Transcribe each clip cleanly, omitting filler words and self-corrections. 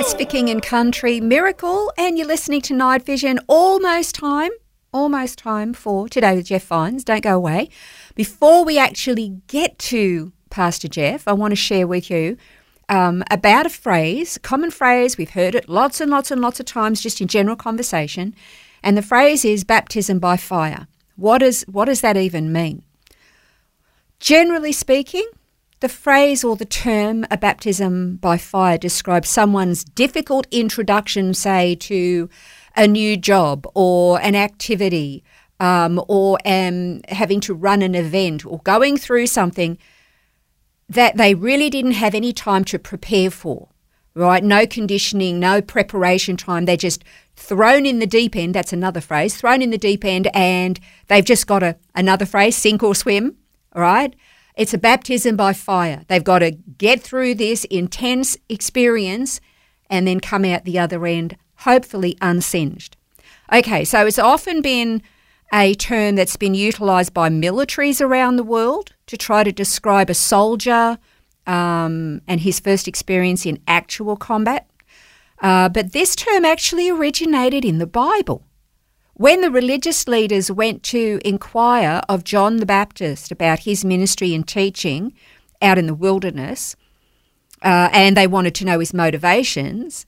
It's for King and Country Miracle, and you're listening to Night Vision. Almost time for Today with Jeff Vines. Don't go away. Before we actually get to Pastor Jeff, I want to share with you about a phrase, common phrase. We've heard it lots and lots and lots of times just in general conversation, and the phrase is baptism by fire. What does that even mean? Generally speaking, the phrase or the term a baptism by fire describes someone's difficult introduction, say, to a new job or an activity or having to run an event or going through something that they really didn't have any time to prepare for, right? No conditioning, no preparation time. They're just thrown in the deep end. That's another phrase, thrown in the deep end, and they've just got another phrase, sink or swim, right? It's a baptism by fire. They've got to get through this intense experience and then come out the other end, hopefully unsinged. Okay, so it's often been a term that's been utilised by militaries around the world to try to describe a soldier and his first experience in actual combat. But this term actually originated in the Bible. When the religious leaders went to inquire of John the Baptist about his ministry and teaching out in the wilderness, and they wanted to know his motivations,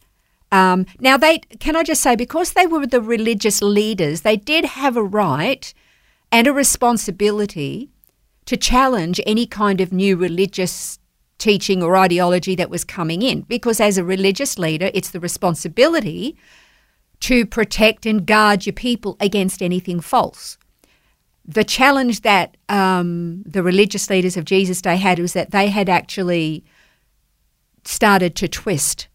can I just say, because they were the religious leaders, they did have a right and a responsibility to challenge any kind of new religious teaching or ideology that was coming in, because as a religious leader, it's the responsibility to protect and guard your people against anything false. The challenge that the religious leaders of Jesus' day had was that they had actually started to twist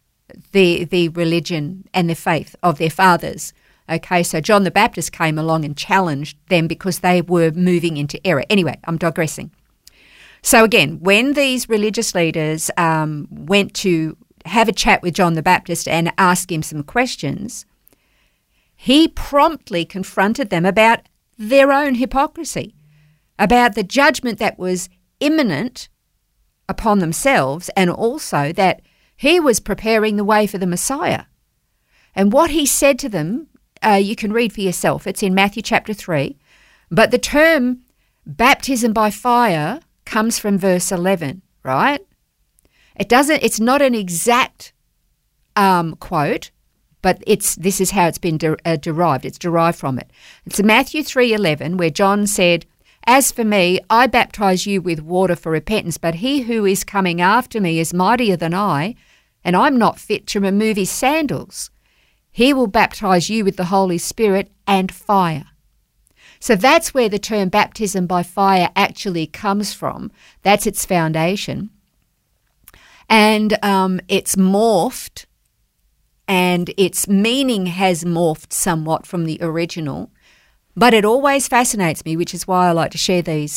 the religion and the faith of their fathers. Okay, so John the Baptist came along and challenged them because they were moving into error. Anyway, I'm digressing. So again, when these religious leaders went to have a chat with John the Baptist and ask him some questions, he promptly confronted them about their own hypocrisy, about the judgment that was imminent upon themselves, and also that he was preparing the way for the Messiah. And what he said to them, you can read for yourself. It's in Matthew chapter 3. But the term baptism by fire comes from verse 11, right? It's not an exact quote, but this is how it's been derived. It's derived from it. It's Matthew 3:11, where John said, "As for me, I baptize you with water for repentance, but he who is coming after me is mightier than I, and I'm not fit to remove his sandals. He will baptize you with the Holy Spirit and fire." So that's where the term baptism by fire actually comes from. That's its foundation. And it's morphed, and its meaning has morphed somewhat from the original. But it always fascinates me, which is why I like to share these,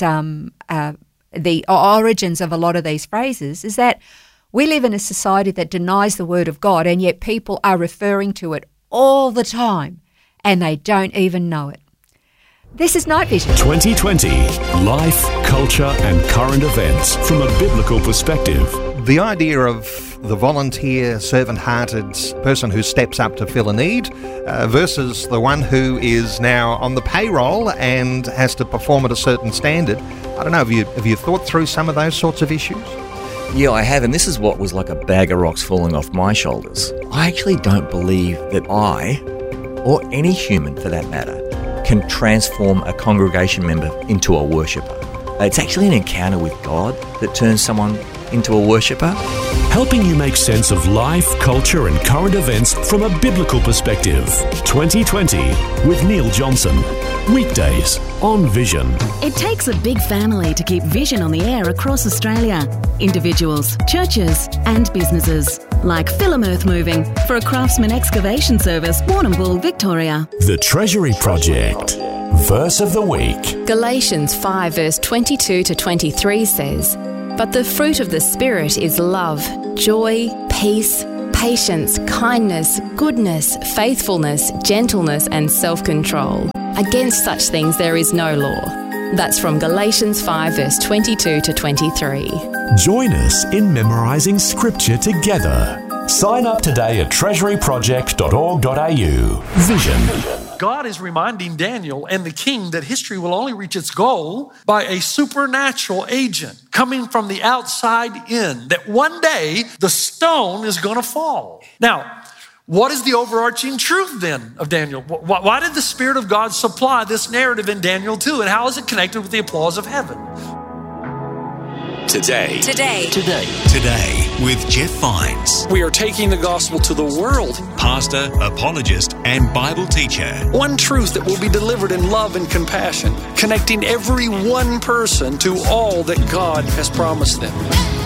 the origins of a lot of these phrases, is that we live in a society that denies the word of God, and yet people are referring to it all the time, and they don't even know it. This is Night Vision. 2020, life, culture and current events from a biblical perspective. The idea of the volunteer, servant-hearted person who steps up to fill a need versus the one who is now on the payroll and has to perform at a certain standard. I don't know, have you thought through some of those sorts of issues? Yeah, I have, and this is what was like a bag of rocks falling off my shoulders. I actually don't believe that I, or any human for that matter, can transform a congregation member into a worshipper. It's actually an encounter with God that turns someone into a worshipper. Helping you make sense of life, culture and current events from a biblical perspective. 2020 with Neil Johnson. Weekdays on Vision. It takes a big family to keep Vision on the air across Australia. Individuals, churches and businesses. Like Film Earth Moving for a Craftsman Excavation Service, Warrnambool, Victoria. The Treasury Project. Verse of the week. Galatians 5 verse 22 to 23 says, "But the fruit of the Spirit is love, joy, peace, patience, kindness, goodness, faithfulness, gentleness and self-control. Against such things there is no law." That's from Galatians 5 verse 22 to 23. Join us in memorising scripture together. Sign up today at treasuryproject.org.au. Vision. God is reminding Daniel and the king that history will only reach its goal by a supernatural agent coming from the outside in, that one day the stone is going to fall. Now, what is the overarching truth then of Daniel? Why did the Spirit of God supply this narrative in Daniel 2, and how is it connected with the applause of heaven? Today with Jeff Vines. We are taking the gospel to the world. Pastor, apologist, and Bible teacher. One truth that will be delivered in love and compassion, connecting every one person to all that God has promised them.